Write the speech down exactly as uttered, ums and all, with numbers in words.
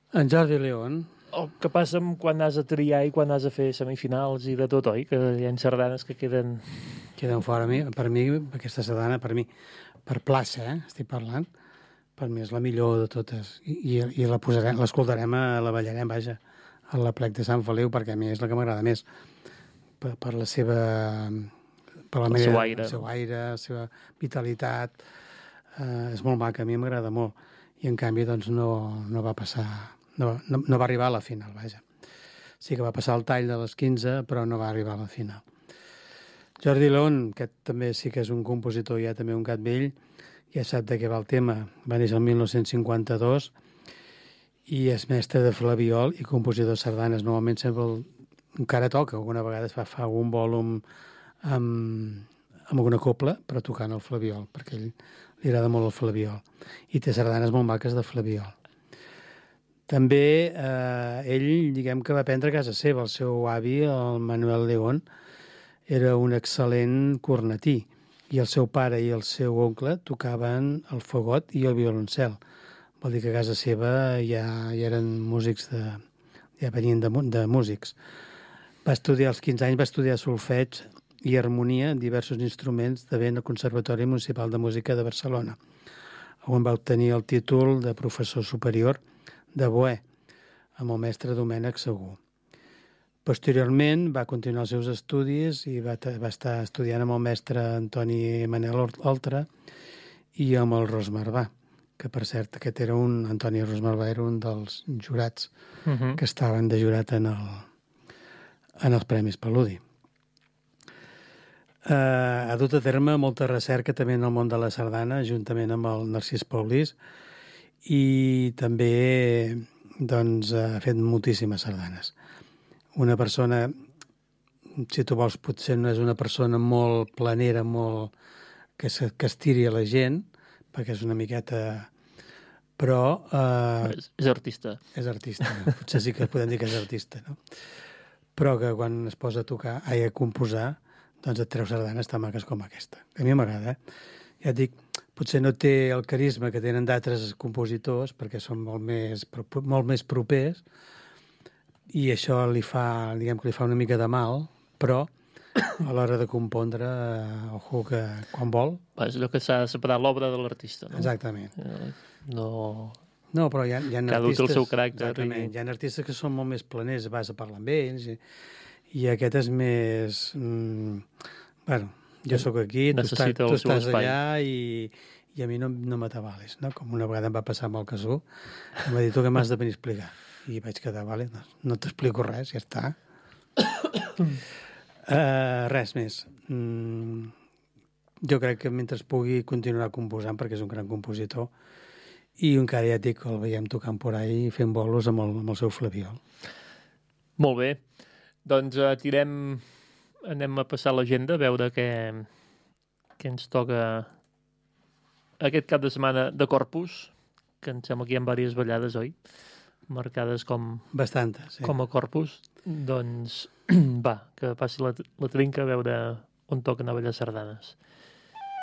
En Jordi León. El que passa quan has de triar i quan has de fer semifinals i de tot, oi? Que hi ha sardanes que queden... Queden fora. Mi, per mi, aquesta sardana, per mi, per plaça, eh, estic parlant, per mi és la millor de totes. I, i, i la posarem, l'escoltarem, la ballarem, vaja, a la plec de Sant Feliu, perquè a mi és la que m'agrada més. Per, per la seva... Per la el manera, seu aire. El seu aire, la seva vitalitat. Eh, és molt maca, a mi m'agrada molt. I en canvi, doncs, no, no va passar... No, no, no va arribar a la final, vaja. Sí que va passar el tall de les quinze, però no va arribar a la final. Jordi León, que també sí que és un compositor, ja també un gat vell, ja sap de què va el tema. Va néixer el mil nou-cents cinquanta-dos i és mestre de flabiol i compositor de sardanes. Normalment sempre el, encara toca, alguna vegada es va fer algun volum amb, amb alguna copla, però tocant el flabiol, perquè ell li agrada molt el flabiol. I té sardanes molt maques de flabiol. També eh, ell, diguem que va aprendre a casa seva. El seu avi, el Manuel León, era un excel·lent cornetí i el seu pare i el seu oncle tocaven el fagot i el violoncel. Vol dir que a casa seva ja, ja eren músics, de, ja venien de, de músics. Va estudiar, als quinze anys va estudiar solfeig i harmonia en diversos instruments de vent al Conservatori Municipal de Música de Barcelona, on va obtenir el títol de professor superior de Boè, amb el mestre Domènec Segur. Posteriorment va continuar els seus estudis i va, va estar estudiant amb el mestre Antoni Manel Oltra i amb el Ros Marbà, que per cert aquest era un, Antoni Ros Marbà era un dels jurats uh -huh. que estaven de jurat en, el, en els Premis Paludi. Uh, ha dut a terme molta recerca també en el món de la sardana, juntament amb el Narcís Paulís, i també doncs, ha fet moltíssimes sardanes. Una persona, si tu vols, potser no és una persona molt planera, molt que, se, que estiri a la gent, perquè és una miqueta... Però... Eh, és, és artista. És artista, no? Potser sí que podem dir que és artista, no? Però que quan es posa a tocar, ai, a composar, doncs et treu sardanes tan maques com aquesta. A mi m'agrada, eh? Ja et dic, potser no té el carisma que tenen d'altres compositors, perquè són molt més, molt més propers, i això li fa, diguem que li fa una mica de mal, però a l'hora de compondre, eh, ojo, que quan vol... És allò que s'ha de separar l'obra de l'artista, no? Exactament. No... No, però hi ha, hi ha Cada artistes... el seu caràcter. Exactament. I... Hi ha artistes que són molt més planers, vas a parlar amb ells, i, i aquest és més... Mm, bueno, jo sóc aquí, tu, estàs, tu estàs allà i, i a mi no, no m'atabales, no? Com una vegada em va passar amb el Casú, em va dir, tu què m'has de venir a explicar? I vaig quedar, vale, no, no t'explico res, ja està. uh, res més. Mm, jo crec que mentre pugui continuar composant, perquè és un gran compositor, i encara ja et dic que el veiem tocant por ahí fent bolos amb el, amb el seu flabiol. Molt bé. Doncs uh, tirem... Anem a passar l'agenda, a veure què, què ens toca aquest cap de setmana de Corpus, que em sembla que hi ha diverses ballades, oi? Marcades com... Bastantes, sí. Com a Corpus. Doncs, va, que passi la, la trinca a veure on toquen a ballar sardanes.